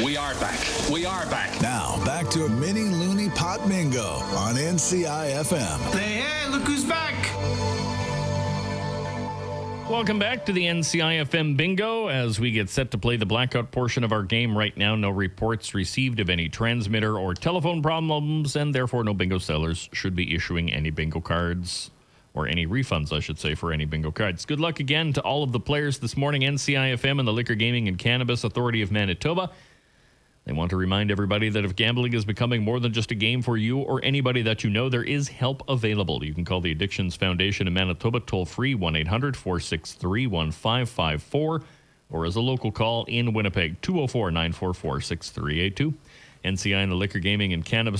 We are back. We are back. Now, back to a mini loony pot bingo on NCI-FM. Hey, look who's back. Welcome back to the NCI-FM Bingo as we get set to play the blackout portion of our game right now. No reports received of any transmitter or telephone problems, and therefore no bingo sellers should be issuing any bingo cards, or any refunds, I should say, for any bingo cards. Good luck again to all of the players this morning. NCI-FM and the Liquor, Gaming and Cannabis Authority of Manitoba. They want to remind everybody that if gambling is becoming more than just a game for you or anybody that you know, there is help available. You can call the Addictions Foundation in Manitoba toll-free 1-800-463-1554, or as a local call in Winnipeg, 204-944-6382. NCI and the Liquor, Gaming and Cannabis